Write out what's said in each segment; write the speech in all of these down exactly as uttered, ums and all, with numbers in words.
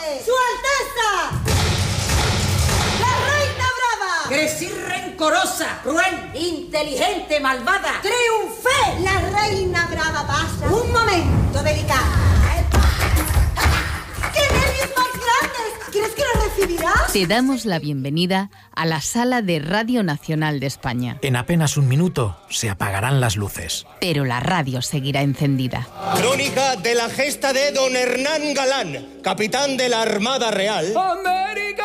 ¡Su Alteza! ¡La Reina Brava! ¡Crecí rencorosa, cruel, inteligente, malvada! ¡Triunfé! La Reina Brava pasa un momento delicado. ¡Qué nervios más grandes! ¿Quieres que lo recibirá? Te damos la bienvenida a la sala de Radio Nacional de España. En apenas un minuto se apagarán las luces. Pero la radio seguirá encendida. Crónica de la gesta de don Hernán Galán, capitán de la Armada Real. ¡América!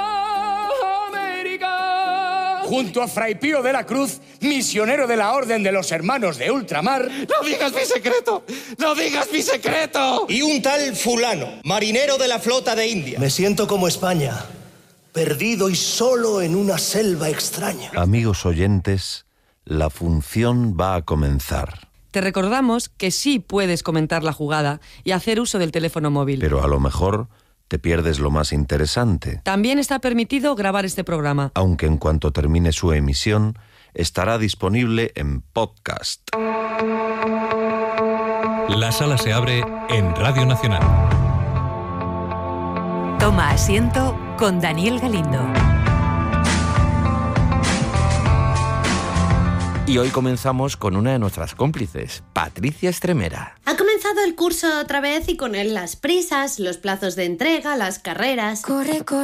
¡América! Junto a Fray Pío de la Cruz, misionero de la Orden de los Hermanos de Ultramar. ¡No digas mi secreto! ¡No digas mi secreto! Y un tal fulano, marinero de la flota de India. Me siento como España, perdido y solo en una selva extraña. Amigos oyentes, la función va a comenzar. Te recordamos que sí puedes comentar la jugada y hacer uso del teléfono móvil. Pero a lo mejor te pierdes lo más interesante. También está permitido grabar este programa. Aunque en cuanto termine su emisión, estará disponible en podcast. La sala se abre en Radio Nacional. Toma asiento con Daniel Galindo. Y hoy comenzamos con una de nuestras cómplices, Patricia Estremera. Ha comenzado el curso otra vez y con él las prisas, los plazos de entrega, las carreras. Corre, corre.